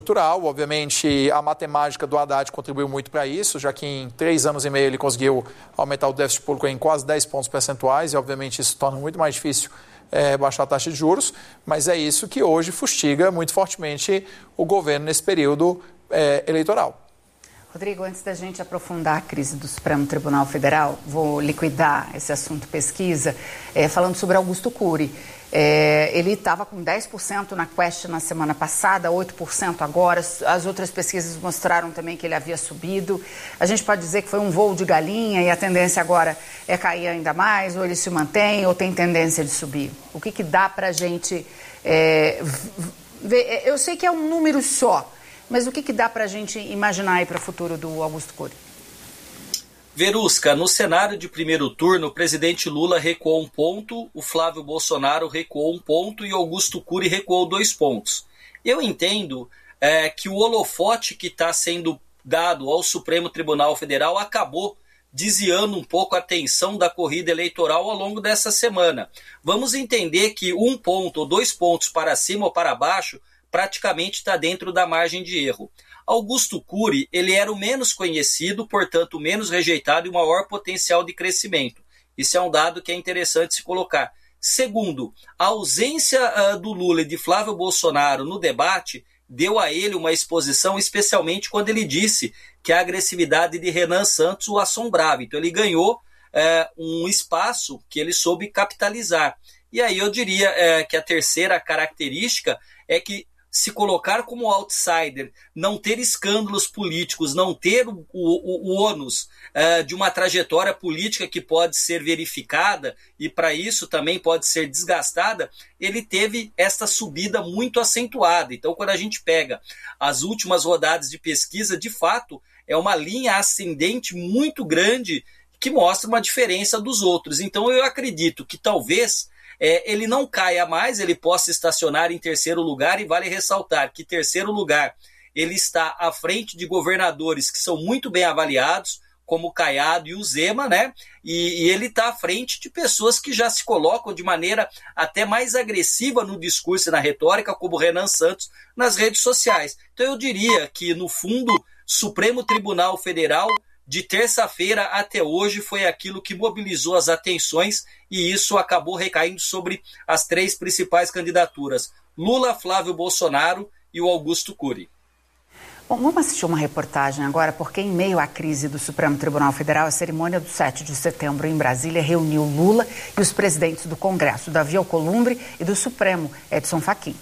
estrutural. Obviamente, a matemática do Haddad contribuiu muito para isso, já que em 3 anos e meio ele conseguiu aumentar o déficit público em quase 10 pontos percentuais, e obviamente isso torna muito mais difícil baixar a taxa de juros, mas é isso que hoje fustiga muito fortemente o governo nesse período eleitoral. Rodrigo, antes da gente aprofundar a crise do Supremo Tribunal Federal, vou liquidar esse assunto pesquisa, falando sobre Augusto Cury. Ele estava com 10% na Quest na semana passada, 8% agora. As outras pesquisas mostraram também que ele havia subido. A gente pode dizer que foi um voo de galinha e a tendência agora é cair ainda mais, ou ele se mantém, ou tem tendência de subir? O que dá para a gente ver? Eu sei que é um número só, mas o que dá para a gente imaginar aí para o futuro do Augusto Cury? Verusca, no cenário de primeiro turno, o presidente Lula recuou 1 ponto, o Flávio Bolsonaro recuou 1 ponto e o Augusto Cury recuou 2 pontos. Eu entendo que o holofote que está sendo dado ao Supremo Tribunal Federal acabou desviando um pouco a atenção da corrida eleitoral ao longo dessa semana. Vamos entender que 1 ponto ou 2 pontos para cima ou para baixo praticamente está dentro da margem de erro. Augusto Cury, ele era o menos conhecido, portanto, o menos rejeitado e o maior potencial de crescimento. Isso é um dado que é interessante se colocar. Segundo, a ausência do Lula e de Flávio Bolsonaro no debate deu a ele uma exposição, especialmente quando ele disse que a agressividade de Renan Santos o assombrava. Então ele ganhou um espaço que ele soube capitalizar. E aí eu diria que a terceira característica é que se colocar como outsider, não ter escândalos políticos, não ter o ônus de uma trajetória política que pode ser verificada e para isso também pode ser desgastada, ele teve essa subida muito acentuada. Então, quando a gente pega as últimas rodadas de pesquisa, de fato, é uma linha ascendente muito grande que mostra uma diferença dos outros. Então, eu acredito que talvez ele não caia mais, ele possa estacionar em terceiro lugar, e vale ressaltar que terceiro lugar ele está à frente de governadores que são muito bem avaliados, como o Caiado e o Zema, né? E ele está à frente de pessoas que já se colocam de maneira até mais agressiva no discurso e na retórica, como o Renan Santos nas redes sociais. Então eu diria que, no fundo, Supremo Tribunal Federal, de terça-feira até hoje, foi aquilo que mobilizou as atenções e isso acabou recaindo sobre as 3 principais candidaturas: Lula, Flávio Bolsonaro e o Augusto Cury. Bom, vamos assistir uma reportagem agora, porque em meio à crise do Supremo Tribunal Federal, a cerimônia do 7 de setembro em Brasília reuniu Lula e os presidentes do Congresso, Davi Alcolumbre, e do Supremo, Edson Fachin.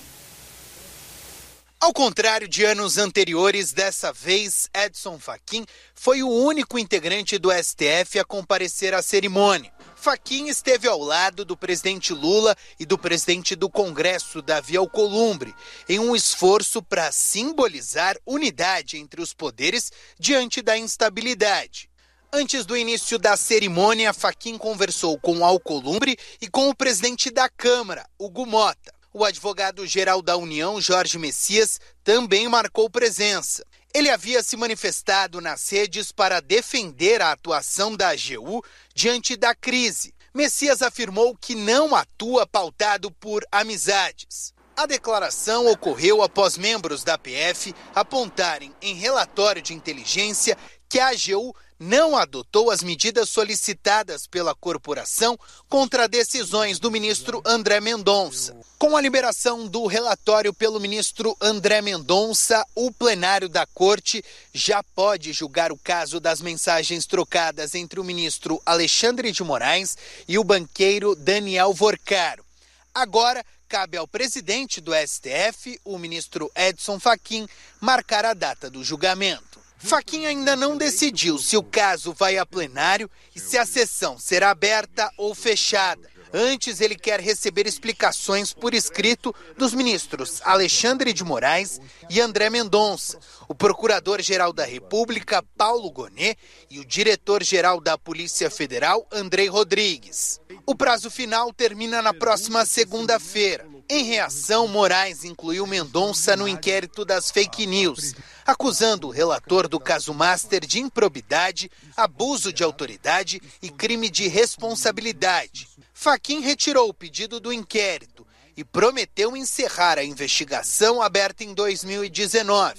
Ao contrário de anos anteriores, dessa vez, Edson Fachin foi o único integrante do STF a comparecer à cerimônia. Fachin esteve ao lado do presidente Lula e do presidente do Congresso, Davi Alcolumbre, em um esforço para simbolizar unidade entre os poderes diante da instabilidade. Antes do início da cerimônia, Fachin conversou com Alcolumbre e com o presidente da Câmara, Hugo Mota. O advogado-geral da União, Jorge Messias, também marcou presença. Ele havia se manifestado nas redes para defender a atuação da AGU diante da crise. Messias afirmou que não atua pautado por amizades. A declaração ocorreu após membros da PF apontarem em relatório de inteligência que a AGU não adotou as medidas solicitadas pela corporação contra decisões do ministro André Mendonça. Com a liberação do relatório pelo ministro André Mendonça, o plenário da Corte já pode julgar o caso das mensagens trocadas entre o ministro Alexandre de Moraes e o banqueiro Daniel Vorcaro. Agora, cabe ao presidente do STF, o ministro Edson Fachin, marcar a data do julgamento. Fachin ainda não decidiu se o caso vai a plenário e se a sessão será aberta ou fechada. Antes, ele quer receber explicações por escrito dos ministros Alexandre de Moraes e André Mendonça, o procurador-geral da República, Paulo Gonet, e o diretor-geral da Polícia Federal, Andrei Rodrigues. O prazo final termina na próxima segunda-feira. Em reação, Moraes incluiu Mendonça no inquérito das fake news, acusando o relator do caso Master de improbidade, abuso de autoridade e crime de responsabilidade. Fachin retirou o pedido do inquérito e prometeu encerrar a investigação aberta em 2019.